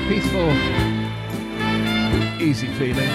Peaceful, easy feeling.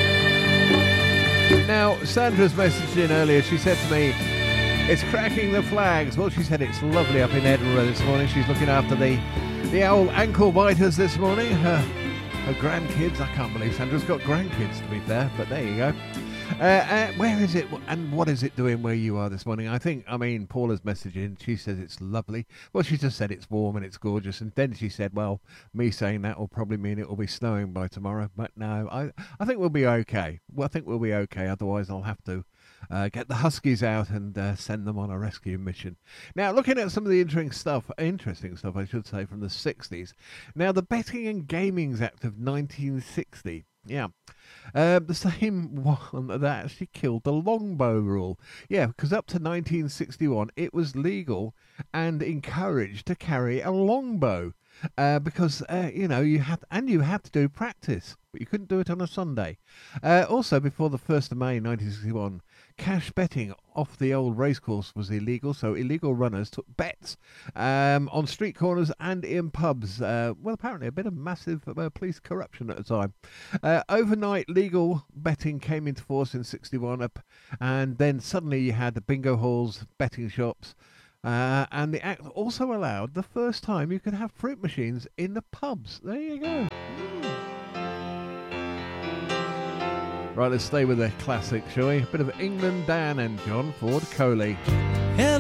Now, Sandra's messaged in earlier. She said to me, it's cracking the flags. Well, she said it's lovely up in Edinburgh this morning. She's looking after the old ankle biters this morning. Her grandkids. I can't believe Sandra's got grandkids, to be fair, but there you go. Where is it and what is it doing where you are this morning? Paula's messaging. She says it's lovely. Well, she just said it's warm and it's gorgeous. And then she said, well, me saying that will probably mean it will be snowing by tomorrow. But no, I think we'll be okay. Well, I think we'll be okay. Otherwise, I'll have to get the Huskies out and send them on a rescue mission. Now, looking at some of the interesting stuff, I should say, from the 60s. Now, the Betting and Gaming Act of 1960. Yeah. The same one that actually killed the longbow rule. Yeah, because up to 1961, it was legal and encouraged to carry a longbow. Because you had to do practice, but you couldn't do it on a Sunday. Also, before the 1st of May 1961, cash betting off the old racecourse was illegal, so illegal runners took bets on street corners and in pubs. Apparently a bit of massive police corruption at the time. Overnight, legal betting came into force in 61, and then suddenly you had the bingo halls, betting shops. And the Act also allowed the first time you could have fruit machines in the pubs. There you go. Right, let's stay with a classic, shall we? A bit of England Dan and John Ford Coley.